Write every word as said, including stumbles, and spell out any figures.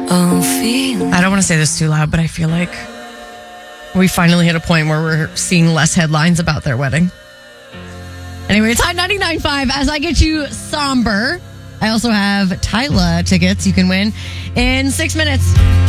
I don't want to say this too loud, but I feel like we finally hit a point where we're seeing less headlines about their wedding. Anyway, it's Hot ninety-nine point five. As I get you somber, I also have Tyla tickets you can win in six minutes.